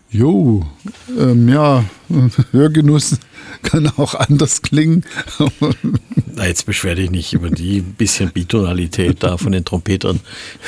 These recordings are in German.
Jo, ja, Hörgenuss kann auch anders klingen. Na, jetzt beschwer dich nicht über die bisschen Bitonalität da von den Trompetern.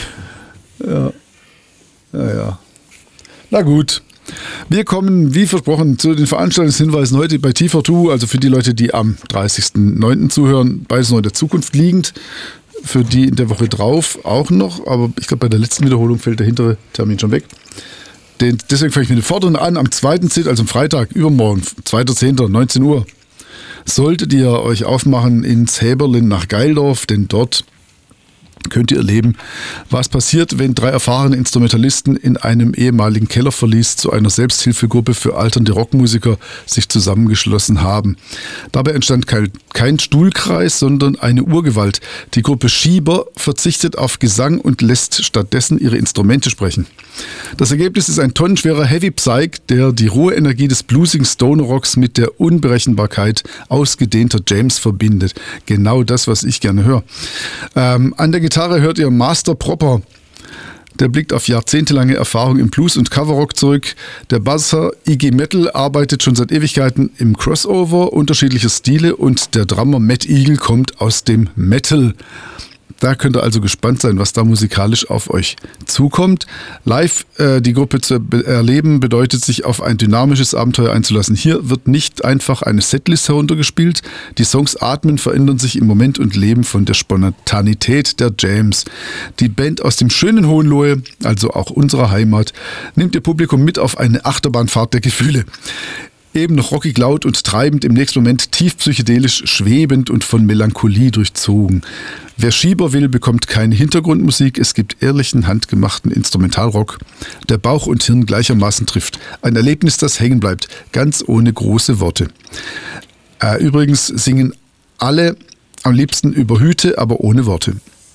Ja. Na gut. Wir kommen, wie versprochen, zu den Veranstaltungshinweisen heute bei TV2, also für die Leute, die am 30.09. zuhören, beides noch in der Zukunft liegend. Für die in der Woche drauf auch noch, aber ich glaube, bei der letzten Wiederholung fällt der hintere Termin schon weg. Deswegen fange ich mit dem vorderen an. Am 2.10., also am Freitag, übermorgen, 2.10., 19 Uhr, solltet ihr euch aufmachen ins Häberlin nach Geildorf, denn dort könnt ihr erleben, was passiert, wenn 3 erfahrene Instrumentalisten in einem ehemaligen Kellerverlies zu einer Selbsthilfegruppe für alternde Rockmusiker sich zusammengeschlossen haben. Dabei entstand kein Stuhlkreis, sondern eine Urgewalt. Die Gruppe Schieber verzichtet auf Gesang und lässt stattdessen ihre Instrumente sprechen. Das Ergebnis ist ein tonnenschwerer Heavy Psych, der die rohe Energie des bluesigen Stoner Rocks mit der Unberechenbarkeit ausgedehnter Jams verbindet. Genau das, was ich gerne höre. An der Gitarre hört ihr Master Proper. Der blickt auf jahrzehntelange Erfahrung im Blues- und Coverrock zurück. Der Basser Iggy Metal arbeitet schon seit Ewigkeiten im Crossover unterschiedlicher Stile und der Drummer Matt Eagle kommt aus dem Metal. Da könnt ihr also gespannt sein, was da musikalisch auf euch zukommt. Live die Gruppe zu erleben, bedeutet sich auf ein dynamisches Abenteuer einzulassen. Hier wird nicht einfach eine Setlist heruntergespielt. Die Songs atmen, verändern sich im Moment und leben von der Spontanität der Jams. Die Band aus dem schönen Hohenlohe, also auch unserer Heimat, nimmt ihr Publikum mit auf eine Achterbahnfahrt der Gefühle. Eben noch rockig laut und treibend, im nächsten Moment tief psychedelisch, schwebend und von Melancholie durchzogen. Wer Schieber will, bekommt keine Hintergrundmusik. Es gibt ehrlichen, handgemachten Instrumentalrock, der Bauch und Hirn gleichermaßen trifft. Ein Erlebnis, das hängen bleibt, ganz ohne große Worte. Übrigens singen alle am liebsten über Hüte, aber ohne Worte.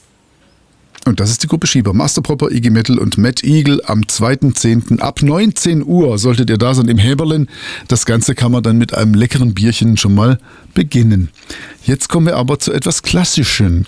Und das ist die Gruppe Schieber. Master Proper, Iggy Metal und Matt Eagle am 2.10. ab 19 Uhr solltet ihr da sein im Häberlin. Das Ganze kann man dann mit einem leckeren Bierchen schon mal beginnen. Jetzt kommen wir aber zu etwas Klassischem.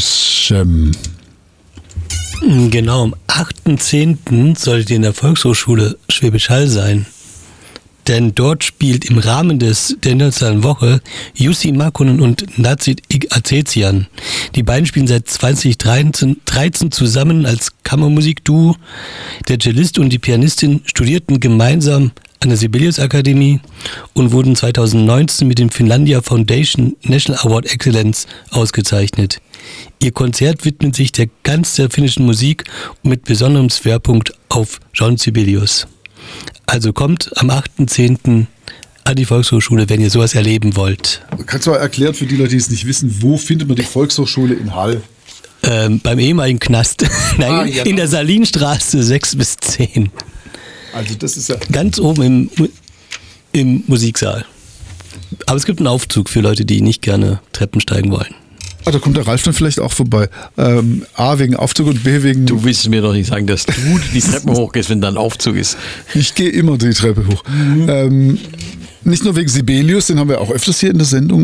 Genau, am 8.10. solltet ihr in der Volkshochschule Schwäbisch Hall sein. Denn dort spielt im Rahmen der Internationalen Woche Jussi Makkonen und Nazit Azezian. Die beiden spielen seit 2013 zusammen als Kammermusikduo. Der Cellist und die Pianistin studierten gemeinsam an der Sibelius-Akademie und wurden 2019 mit dem Finlandia Foundation National Award Excellence ausgezeichnet. Ihr Konzert widmet sich der finnischen Musik und mit besonderem Schwerpunkt auf Jean Sibelius. Also kommt am 8.10. an die Volkshochschule, wenn ihr sowas erleben wollt. Kannst du mal erklären für die Leute, die es nicht wissen, wo findet man die Volkshochschule in Hall? Beim ehemaligen Knast. Nein, ja, in der Salinstraße 6 bis 10. Also das ist ja... Ganz oben im Musiksaal. Aber es gibt einen Aufzug für Leute, die nicht gerne Treppen steigen wollen. Da kommt der Ralf dann vielleicht auch vorbei. A, wegen Aufzug und B, wegen... Du willst mir doch nicht sagen, dass du die Treppen hochgehst, wenn da ein Aufzug ist. Ich gehe immer die Treppe hoch. Nicht nur wegen Sibelius, den haben wir auch öfters hier in der Sendung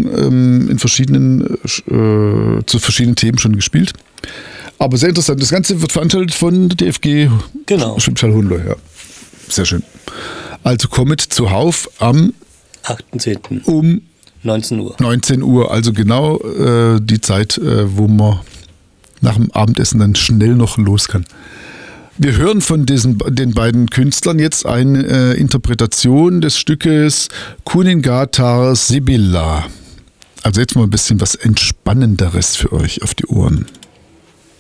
zu verschiedenen Themen schon gespielt. Aber sehr interessant. Das Ganze wird veranstaltet von der DFG. Genau. Schwäbisch Hall Hohenlohe, ja. Sehr schön. Also kommt zuhauf am 8.10. um 19 Uhr. 19 Uhr, also genau die Zeit, wo man nach dem Abendessen dann schnell noch los kann. Wir hören von den beiden Künstlern jetzt eine Interpretation des Stückes Kuningatar Sibylla. Also jetzt mal ein bisschen was Entspannenderes für euch auf die Ohren.